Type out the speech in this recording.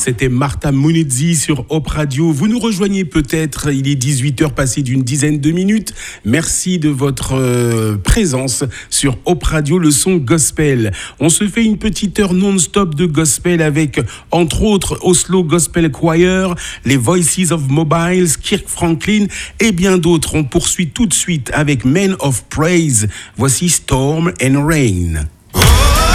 C'était Martha Munizzi sur Hop Radio. Vous nous rejoignez peut-être, il est 18h passé d'une dizaine de minutes. Merci de votre présence sur Hop Radio, le son gospel. On se fait une petite heure non-stop de gospel avec, entre autres, Oslo Gospel Choir, les Voices of Mobiles, Kirk Franklin et bien d'autres. On poursuit tout de suite avec Men of Praise. Voici Storm and Rain.